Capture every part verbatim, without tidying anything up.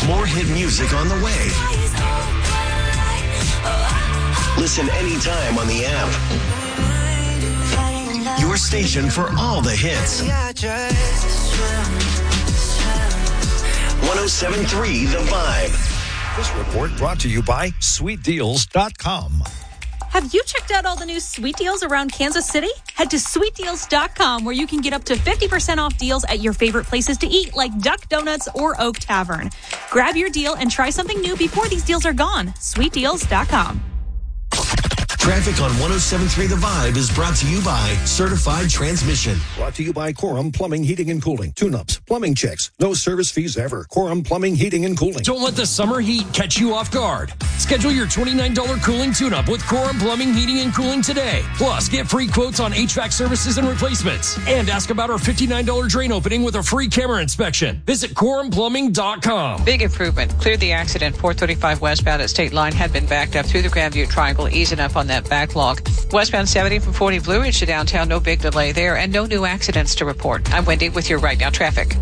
More hit music on the way. Listen anytime on the app. Your station for all the hits. one oh seven point three The Vibe. This report brought to you by sweet deals dot com. Have you checked out all the new sweet deals around Kansas City? Head to sweet deals dot com where you can get up to fifty percent off deals at your favorite places to eat like Duck Donuts or Oak Tavern. Grab your deal and try something new before these deals are gone. sweet deals dot com. Traffic on one oh seven point three The Vibe is brought to you by Certified Transmission. Brought to you by Quorum Plumbing, Heating, and Cooling. Tune-ups, plumbing checks, no service fees ever. Quorum Plumbing, Heating, and Cooling. Don't let the summer heat catch you off guard. Schedule your twenty-nine dollars cooling tune-up with Quorum Plumbing, Heating, and Cooling today. Plus, get free quotes on H V A C services and replacements. And ask about our fifty-nine dollars drain opening with a free camera inspection. Visit quorum plumbing dot com. Big improvement. Cleared the accident. four thirty-five westbound at State Line had been backed up through the Grandview Triangle, easing up on that backlog. Westbound seventy from forty Blue Ridge to downtown, no big delay there, and no new accidents to report. I'm Wendy with your Right Now traffic.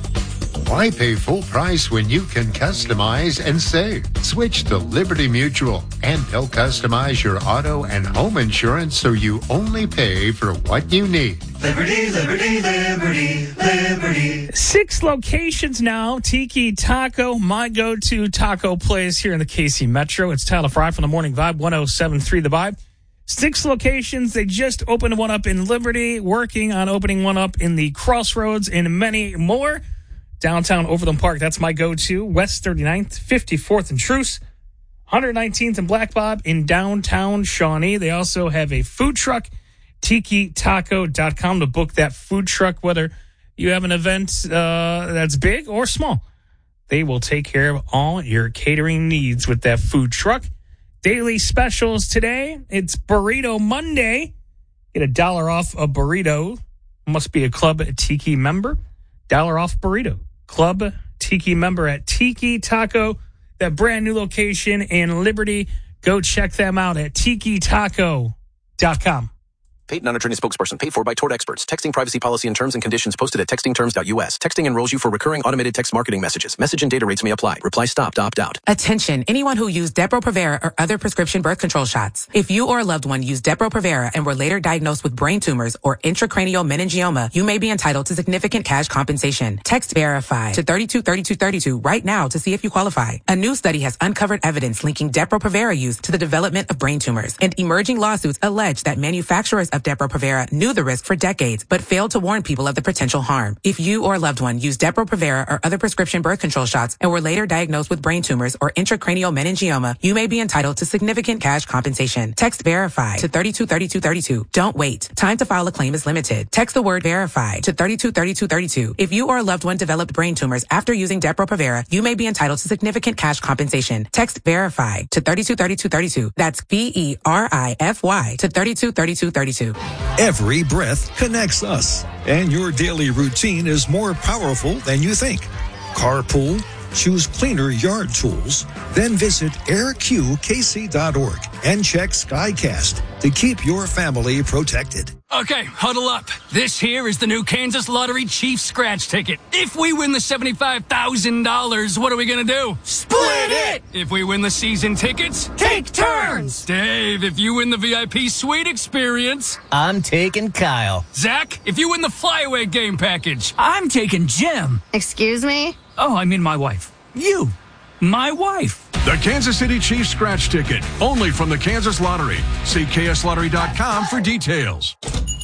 Why pay full price when you can customize and save? Switch to Liberty Mutual, and they'll customize your auto and home insurance so you only pay for what you need. Liberty, Liberty, Liberty, Liberty. Six locations now. Tiki Taco, my go-to taco place here in the K C Metro. It's Tyler Fry from the Morning Vibe, one oh seven point three The Vibe. Six locations. They just opened one up in Liberty, working on opening one up in the Crossroads, and many more. Downtown Overland Park, that's my go-to. West thirty-ninth, fifty-fourth and Truce, one hundred nineteenth and Black Bob in downtown Shawnee. They also have a food truck, tiki taco dot com, to book that food truck, whether you have an event uh, that's big or small. They will take care of all your catering needs with that food truck. Daily specials today. It's Burrito Monday. Get a dollar off a burrito. Must be a Club Tiki member. Dollar off burrito. Club Tiki member at Tiki Taco, that brand new location in Liberty. Go check them out at tiki taco dot com. Paid non-attorney spokesperson paid for by Tort Experts. Texting privacy policy and terms and conditions posted at texting terms dot U S. Texting enrolls you for recurring automated text marketing messages. Message and data rates may apply. Reply stop to opt out. Attention, anyone who used Depo-Provera or other prescription birth control shots. If you or a loved one used Depo-Provera and were later diagnosed with brain tumors or intracranial meningioma, you may be entitled to significant cash compensation. Text VERIFY to thirty-two thirty-two thirty-two right now to see if you qualify. A new study has uncovered evidence linking Depo-Provera use to the development of brain tumors, and emerging lawsuits allege that manufacturers of Depo-Provera knew the risk for decades, but failed to warn people of the potential harm. If you or a loved one used Depo-Provera or other prescription birth control shots and were later diagnosed with brain tumors or intracranial meningioma, you may be entitled to significant cash compensation. Text VERIFY to thirty-two thirty-two thirty-two. Don't wait. Time to file a claim is limited. Text the word VERIFY to thirty-two thirty-two thirty-two. If you or a loved one developed brain tumors after using Depo-Provera, you may be entitled to significant cash compensation. Text VERIFY to thirty-two thirty-two thirty-two. That's V E R I F Y to thirty-two thirty-two thirty-two. Every breath connects us, and your daily routine is more powerful than you think. Carpool, choose cleaner yard tools, then visit air q k c dot org and check Skycast to keep your family protected. Okay, huddle up. This here is the new Kansas Lottery Chiefs scratch ticket. If we win the seventy-five thousand dollars, what are we going to do? Split it! If we win the season tickets, take turns! Dave, if you win the V I P suite experience, I'm taking Kyle. Zach, if you win the flyaway game package, I'm taking Jim. Excuse me? Oh, I mean my wife. You. My wife. The Kansas City Chiefs scratch ticket, only from the Kansas Lottery. See K S lottery dot com for details.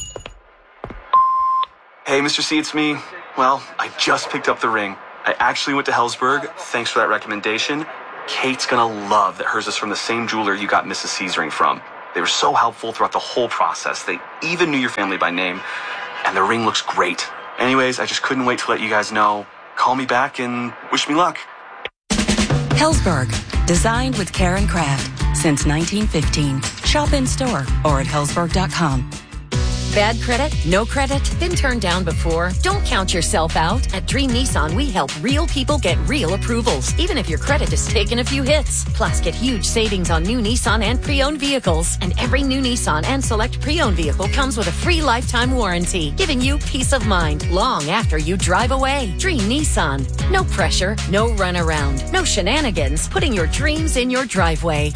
Hey, Mister C, it's me. Well, I just picked up the ring. I actually went to Helzberg. Thanks for that recommendation. Kate's gonna love that hers is from the same jeweler you got Missus C's ring from. They were so helpful throughout the whole process. They even knew your family by name, and the ring looks great. Anyways, I just couldn't wait to let you guys know. Call me back and wish me luck. Helzberg, designed with care and craft since nineteen fifteen. Shop in store or at helzberg dot com. Bad credit? No credit? Been turned down before? Don't count yourself out. At Dream Nissan, we help real people get real approvals, even if your credit has taken a few hits. Plus, get huge savings on new Nissan and pre-owned vehicles. And every new Nissan and select pre-owned vehicle comes with a free lifetime warranty, giving you peace of mind long after you drive away. Dream Nissan. No pressure, no runaround, no shenanigans, putting your dreams in your driveway.